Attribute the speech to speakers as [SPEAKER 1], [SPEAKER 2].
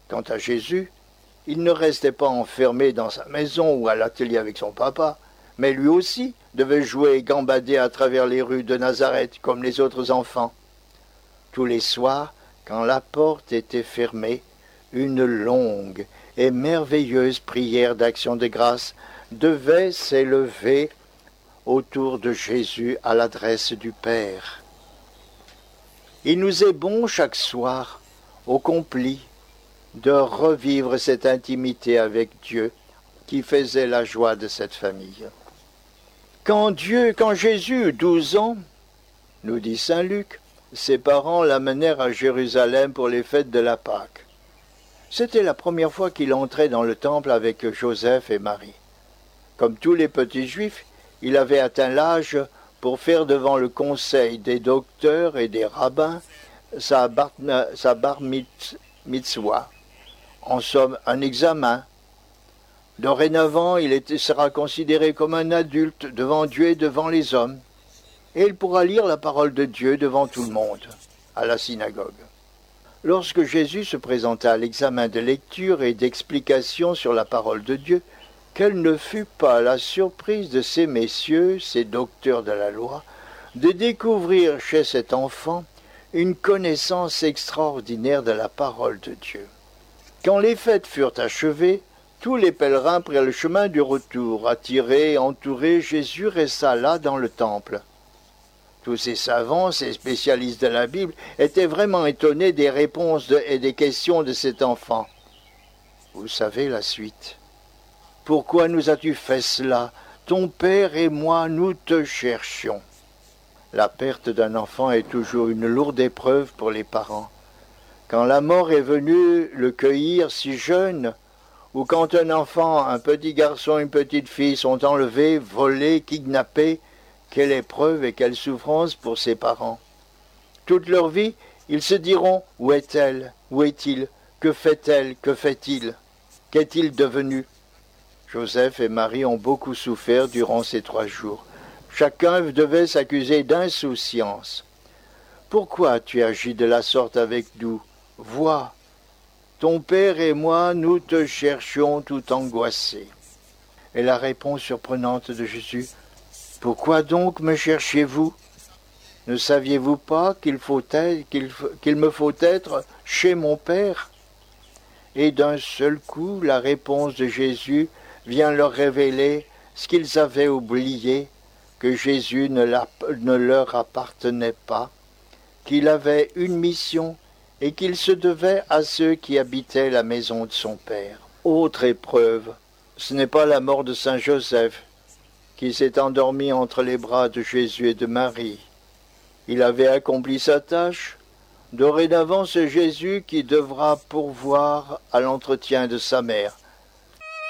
[SPEAKER 1] Quant à Jésus, il ne restait pas enfermé dans sa maison ou à l'atelier avec son papa, mais lui aussi devait jouer et gambader à travers les rues de Nazareth comme les autres enfants. Tous les soirs, quand la porte était fermée, une longue et merveilleuse prière d'action de grâce devait s'élever autour de Jésus à l'adresse du Père. Il nous est bon chaque soir, au complis, de revivre cette intimité avec Dieu qui faisait la joie de cette famille. Quand Jésus eut 12 ans, nous dit saint Luc, ses parents l'amenèrent à Jérusalem pour les fêtes de la Pâque. C'était la première fois qu'il entrait dans le temple avec Joseph et Marie. Comme tous les petits juifs, il avait atteint l'âge pour faire devant le conseil des docteurs et des rabbins sa bar mitzvah, en somme un examen. Dorénavant, sera considéré comme un adulte devant Dieu et devant les hommes, et il pourra lire la parole de Dieu devant tout le monde, à la synagogue. Lorsque Jésus se présenta à l'examen de lecture et d'explication sur la parole de Dieu, quelle ne fut pas la surprise de ces messieurs, ces docteurs de la loi, de découvrir chez cet enfant une connaissance extraordinaire de la parole de Dieu. Quand les fêtes furent achevées, tous les pèlerins prirent le chemin du retour. Attirés et entourés, Jésus resta là dans le temple. Tous ces savants, ces spécialistes de la Bible, étaient vraiment étonnés des réponses et des questions de cet enfant. Vous savez la suite. « Pourquoi nous as-tu fait cela? Ton père et moi, nous te cherchions. » La perte d'un enfant est toujours une lourde épreuve pour les parents. Quand la mort est venue le cueillir si jeune, ou quand un enfant, un petit garçon, une petite fille sont enlevés, volés, kidnappés, quelle épreuve et quelle souffrance pour ses parents. Toute leur vie, ils se diront « Où est-elle? Où est-il? Que fait-elle? Que fait-il? Qu'est-il devenu ?» Joseph et Marie ont beaucoup souffert durant ces 3 jours. Chacun devait s'accuser d'insouciance. « Pourquoi tu agis de la sorte avec nous? Vois, ton père et moi, nous te cherchions tout angoissés. » Et la réponse surprenante de Jésus, « Pourquoi donc me cherchiez-vous? Ne saviez-vous pas qu'il me faut être chez mon Père ?» Et d'un seul coup, la réponse de Jésus vient leur révéler ce qu'ils avaient oublié, que Jésus ne leur appartenait pas, qu'il avait une mission et qu'il se devait à ceux qui habitaient la maison de son Père. Autre épreuve, ce n'est pas la mort de saint Joseph, qui s'est endormi entre les bras de Jésus et de Marie. Il avait accompli sa tâche. Dorénavant, c'est Jésus qui devra pourvoir à l'entretien de sa mère.